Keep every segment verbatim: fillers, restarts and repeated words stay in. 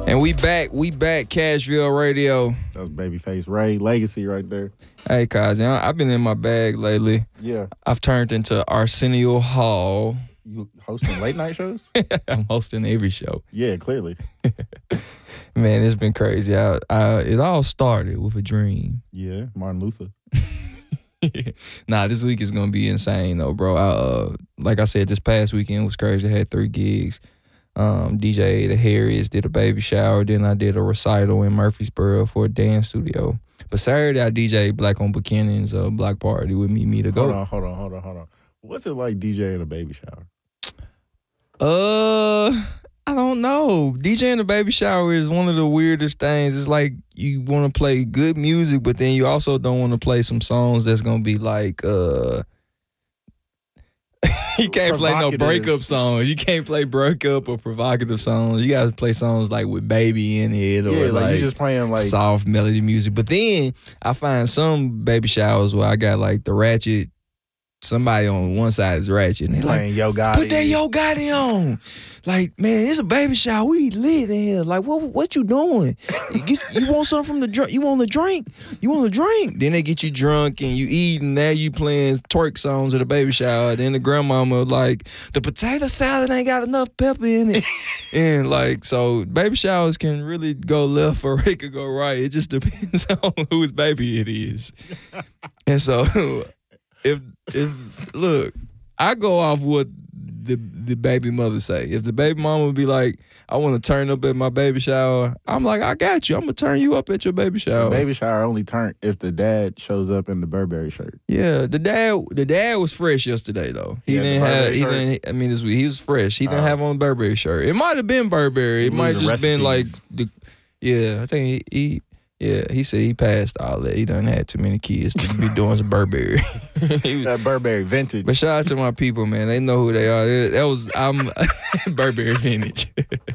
And we back, we back, Cashville Radio. That was Babyface Ray, Legacy right there. Hey, Kazi, I've been in my bag lately. Yeah. I've turned into Arsenio Hall. You hosting late night shows? I'm hosting every show. Yeah, clearly. Man, it's been crazy. I, I, it all started with a dream. Yeah, Martin Luther. Nah, this week is going to be insane, though, bro. I, uh, like I said, this past weekend was crazy. I had three gigs. Um, D J the Harriets, did a baby shower. Then I did a recital in Murfreesboro for a dance studio. But Saturday, I D J Black on Buchanan's uh, block party with me, me to go. Hold on, hold on, hold on, hold on. What's it like DJing a baby shower? Uh, I don't know. DJing a baby shower is one of the weirdest things. It's like you want to play good music, but then you also don't want to play some songs that's going to be like, uh, you can't play no breakup songs. You can't play breakup or provocative songs. You got to play songs like with baby in it or yeah, like, like, you just playing like soft melody music. But then I find some baby showers where I got like the ratchet. Somebody on one side is ratchet. And they like, Yo Gotti. Put that Yo Gotti on. Like, man, it's a baby shower. We lit in here. Like, what what you doing? You, get, you want something from the drink? You want the drink? You want the drink? Then they get you drunk and you eat, and now you playing twerk songs at a baby shower. Then the grandmama like, the potato salad ain't got enough pepper in it. And like, so baby showers can really go left or it could go right. It just depends on whose baby it is. And so if if look, I go off what the the baby mother say. If the baby mama would be like, I want to turn up at my baby shower, I'm like, I got you. I'm gonna turn you up at your baby shower. The baby shower only turned if the dad shows up in the Burberry shirt. Yeah, the dad the dad was fresh yesterday though. He Yeah, didn't the have Burberry he shirt? didn't I mean this week he was fresh. He didn't Uh, have on a Burberry shirt. It might have been Burberry. It He might losing just been like recipes. the yeah. I think he, he yeah he said he passed all that. He done had too many kids to be doing some Burberry. He was- That Burberry vintage. But shout out to my people, man. They know who they are. That that was I'm Burberry vintage.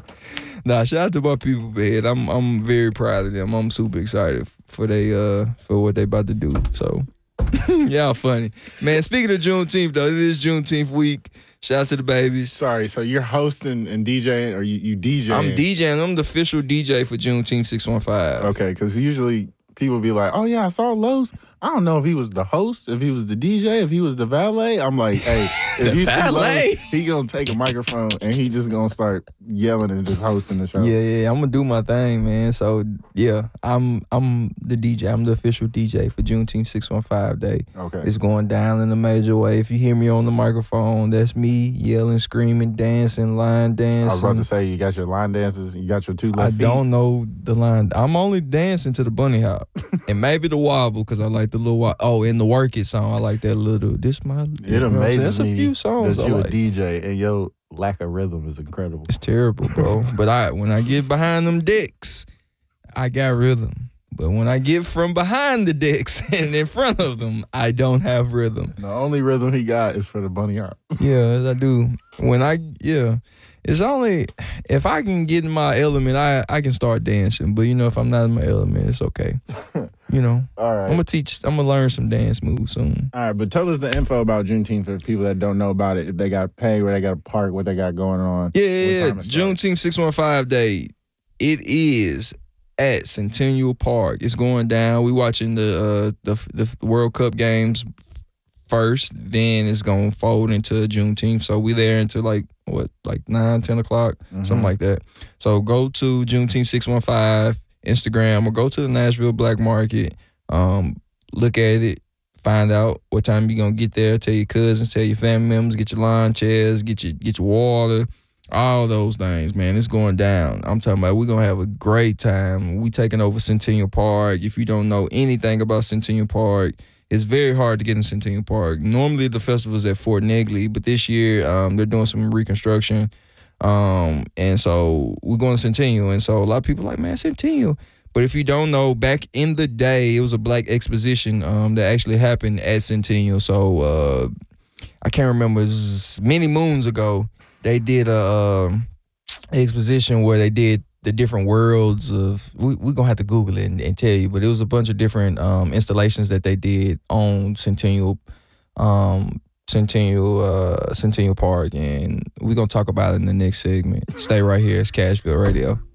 Nah, shout out to my people, man. I'm I'm very proud of them. I'm super excited for they uh for what they about to do. So y'all funny, man. Speaking of Juneteenth, though, it is Juneteenth week. Shout out to the babies. Sorry, so you're hosting and DJing, or you, you DJing? I'm DJing. I'm the official D J for Juneteenth six one five. Okay, because usually people be like, oh, yeah, I saw Los. I don't know if he was the host, if he was the D J, if he was the valet. I'm like, hey, if The you valet? see Los, he going to take a microphone and he just going to start yelling and just hosting the show. Yeah, yeah, I'm gonna do my thing, man. So yeah, I'm I'm the D J. I'm the official D J for Juneteenth six one five Day. Okay. It's going down in a major way. If you hear me on the microphone, that's me yelling, screaming, dancing, line dancing. I was about to say, you got your line dances, you got your two I left feet. don't know the line. I'm only dancing to the bunny hop and maybe the wobble because I like the little wo- oh, in the work it song I like that little. This my. It you know what I'm saying? amazes That's a me few songs that I you like. a D J and your lack of rhythm is incredible. It's terrible, bro. But I when I get behind them decks, I got rhythm. But when I get from behind the decks and in front of them, I don't have rhythm. The only rhythm he got is for the bunny hop. Yeah, I do. When I yeah. It's only if I can get in my element, I, I can start dancing. But you know, if I'm not in my element, it's okay. You know. All right. I'm gonna teach I'm gonna learn some dance moves soon. All right, but tell us the info about Juneteenth for people that don't know about it. If they got to pay, where they got to park, what they got going on. Yeah, what yeah, yeah. time it starts. Juneteenth six one five Day. It is at Centennial Park. It's going down. We watching the uh, the the World Cup games first. Then it's gonna fold into Juneteenth. So we there until like what, like nine, ten o'clock, Mhm. something like that. So go to Juneteenth six one five Instagram or go to the Nashville Black Market. Um, look at it. Find out what time you gonna get there. Tell your cousins, tell your family members, get your lawn chairs, get your get your water, all those things, man. It's going down. I'm talking about we're gonna have a great time. We taking over Centennial Park. If you don't know anything about Centennial Park, it's very hard to get in Centennial Park. Normally the festival's at Fort Negley, but this year um, they're doing some reconstruction. Um, and so we're going to Centennial. And so a lot of people are like, man, Centennial. But if you don't know, back in the day, it was a black exposition um, that actually happened at Centennial. So uh, I can't remember, it was many moons ago, they did a um, exposition where they did the different worlds of, we, we're going to have to Google it and, and tell you, but it was a bunch of different um, installations that they did on Centennial um, Centennial uh, Centennial Park, and we're going to talk about it in the next segment. Stay right here. It's Cashville Radio.